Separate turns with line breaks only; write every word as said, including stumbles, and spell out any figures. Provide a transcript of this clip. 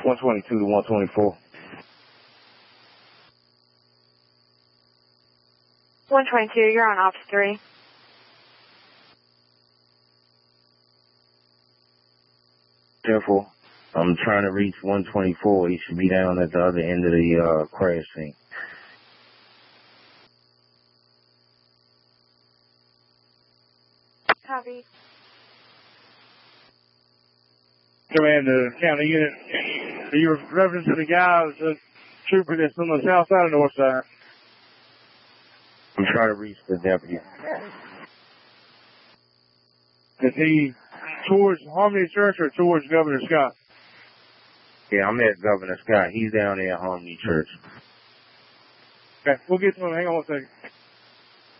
one twenty-two to one twenty-four.
one twenty-two, you're on Ops three.
Careful. I'm trying to reach one twenty-four. He should be down at the other end of the uh, crash scene.
Copy.
Commander, county unit. Are you referencing the guy, the trooper that's on the south side or north side?
I'm trying to reach the deputy.
Is he towards Harmony Church or towards Governor Scott?
Yeah, I'm at Governor Scott. He's down there at Harmony Church.
Okay, we'll get to him. Hang on one second.